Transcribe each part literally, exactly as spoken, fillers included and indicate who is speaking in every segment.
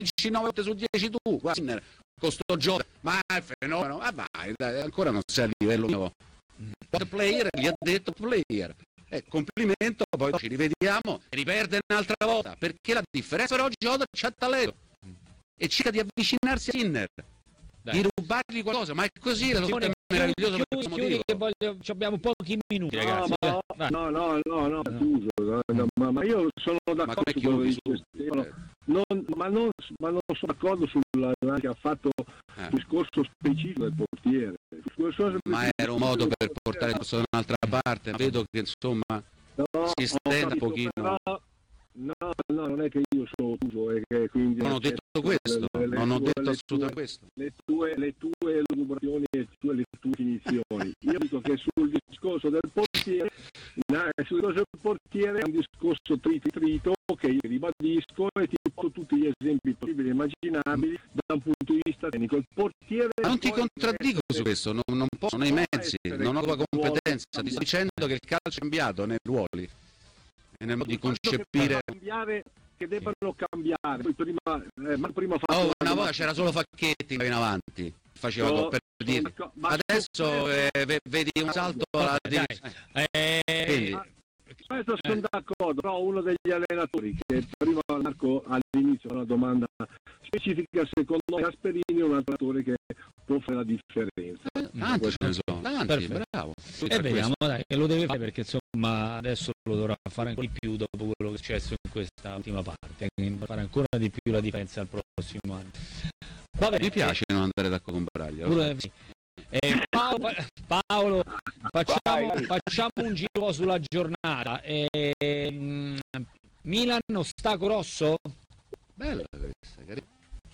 Speaker 1: vinci nove volte su dieci tu, qua, Sinner, con sto gioco, ma è fenomeno, ah, vai, dai, ancora non sei a livello mio. What player, gli ha detto player. Eh, complimento, poi ci rivediamo e riperde un'altra volta, perché la differenza per oggi Oda c'ha talento e cerca di avvicinarsi a Sinner, di rubargli qualcosa, ma è così, lo è meraviglioso per questo motivo.
Speaker 2: Che voglio, abbiamo pochi minuti,
Speaker 3: no,
Speaker 2: ragazzi.
Speaker 3: Ma, no, no, no, no, scuso, no, no, ma, ma io sono d'accordo su quello che dice, non, ma, non, ma non sono d'accordo sulla che ha fatto il
Speaker 1: eh.
Speaker 3: discorso specifico del portiere.
Speaker 1: Ma era un modo per portare questo da un'altra parte, vedo che insomma
Speaker 3: no,
Speaker 1: si stende un pochino.
Speaker 3: Però, no, no, non è che io sono tuo e che quindi...
Speaker 1: Non ho detto questo, le, le non ho detto assolutamente questo.
Speaker 3: Le tue, le tue lucubrazioni e le tue, le tue definizioni. Io dico che sul discorso del portiere, no, sul discorso del portiere è un discorso trito, trito che io ribadisco e ti porto tutti gli esempi possibili e immaginabili da un punto di vista tecnico. Il portiere...
Speaker 1: Ma non ti contraddico essere, su questo, non, non posso, non ho i mezzi, non ho la competenza, ti sto dicendo che il calcio è cambiato nei ruoli e nel modo di concepire...
Speaker 3: Cambiare, che debbano cambiare. Poi prima, eh, ma prima
Speaker 1: oh, una volta c'era solo Facchetti che in avanti, faceva no, per dire. Adesso eh, vedi un salto alla
Speaker 2: direzione. Eh,
Speaker 3: questo sono d'accordo, però uno degli allenatori che prima Marco all'inizio una domanda specifica, secondo me Gasperini è un allenatore che può fare la differenza.
Speaker 1: Eh, tanti ce ne sono, tanti, bravo.
Speaker 2: E vediamo, dai, che lo deve fare perché insomma adesso lo dovrà fare ancora di più dopo quello che è successo in questa ultima parte, quindi fare ancora di più la difesa al prossimo anno.
Speaker 1: Vabbè, mi piace non andare d'accordo con Braglia.
Speaker 2: Pure, sì. eh, Paolo, Paolo facciamo, facciamo un giro sulla giornata. Eh, Milan ostacolo rosso?
Speaker 1: Bella questa, carina.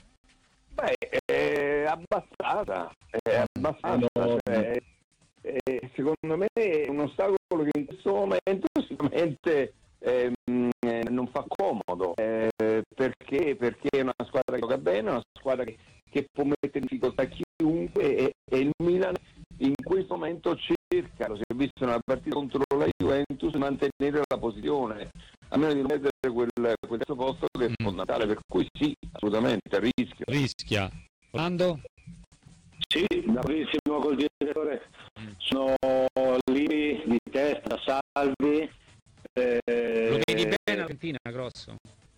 Speaker 4: Beh, è abbastanza, è abbastanza, cioè, è, secondo me è un ostacolo che in questo momento sicuramente eh, non fa comodo, eh, perché, perché è una squadra che gioca bene, una squadra che, che può mettere in difficoltà chiunque e, e il Milan in questo momento cerca, lo si è visto nella partita contro la Juventus, mantenere la posizione, almeno di non perdere quel, quel terzo posto che è fondamentale, per cui sì, assolutamente, rischia.
Speaker 2: Rischia. Orlando?
Speaker 5: Sì, bravissimo col direttore, sono lì di testa, Salvi. Eh,
Speaker 2: lo vedi bene Argentina, grosso?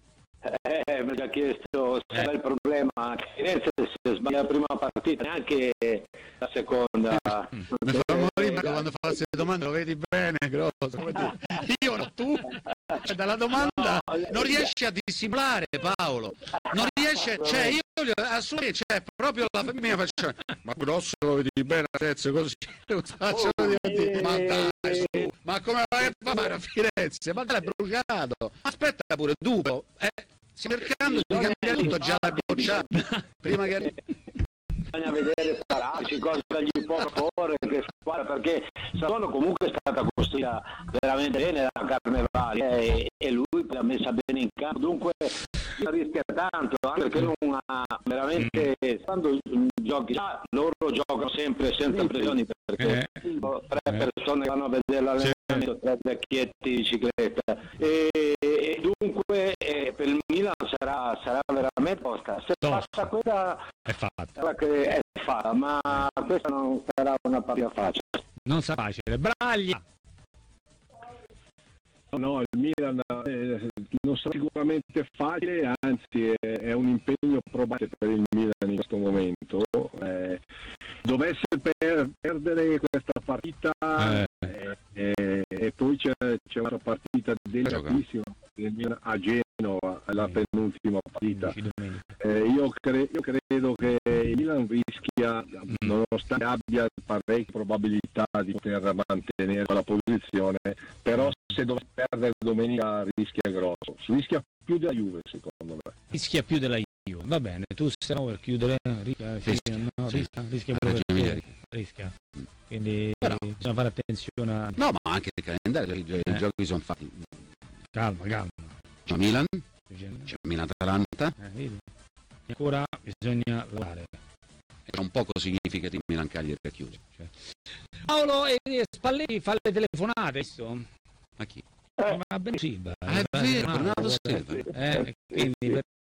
Speaker 5: Eh, mi ha chiesto se era eh. il problema, che se sbaglia la prima partita, neanche la seconda.
Speaker 1: Mi fa morire Marco quando fa queste domande, lo vedi bene, grosso. Io no, tu, cioè, dalla domanda no, non riesci a dissimulare, Paolo, non riesce, cioè io assolutamente, cioè proprio la mia faccia, ma grosso lo vedi bene adesso così, faccio oh, di, ma dai su, ma come vai a fare a Firenze, ma l'hai bruciato, aspetta pure dopo, eh, stiamo cercando di cambiare tutto, già l'hai bocciato, prima che...
Speaker 5: Bisogna vedere Paraci, cosa gli può proporre, che squadra, perché Sassuolo comunque è stata costruita veramente bene da Carnevali eh, e lui l'ha messa bene in campo, dunque rischia tanto, anche perché non ha veramente, quando giochi, ah, loro giocano sempre senza pressioni, perché tre persone vanno a vedere l'allenamento, tre vecchietti di cicletta e, e dunque eh, per il Milan sarà, sarà veramente tosta, se passa questa
Speaker 2: è fatta,
Speaker 5: sarà che è fatta, ma questa non sarà una partita facile,
Speaker 2: non sarà facile. Braglia.
Speaker 3: No, il Milan eh, non sarà sicuramente facile, anzi è, è un impegno probabile per il Milan in questo momento. Eh, dovesse per, perdere questa partita eh. Eh, eh, e poi c'è, c'è una partita delicatissima del Milan a Genova, la penultima partita. Eh, io, cre- io credo che il Milan rischia, nonostante abbia parecchie probabilità di poter mantenere la posizione, però se dovesse perdere domenica rischia grosso, rischia più della Juve secondo me.
Speaker 2: Rischia più della Juve, va bene, tu stiamo per chiudere, rischia, rischia, no, rischia, rischia, per chiudere, rischia. Quindi però bisogna fare attenzione a...
Speaker 1: No, ma anche il calendario, i, eh. i giochi sono fatti.
Speaker 2: Calma, calma.
Speaker 1: C'è Milan, c'è Milan-Atalanta.
Speaker 2: Eh, ancora bisogna lavorare.
Speaker 1: È un poco significativo Milan-Cagliari che chiude.
Speaker 2: Cioè. Paolo e Spalletti fa le telefonate, visto?
Speaker 1: A chi?
Speaker 2: Eh. Ma Ben Silva.
Speaker 1: Ah, è vero, Bernardo Silva.
Speaker 2: Eh, quindi per